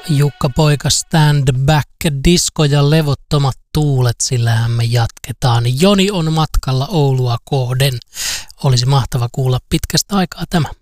Jukka Poika Stand Back, disko ja levottomat tuulet, sillähän me jatketaan. Joni on matkalla Oulua kohden. Olisi mahtava kuulla pitkästä aikaa tämä.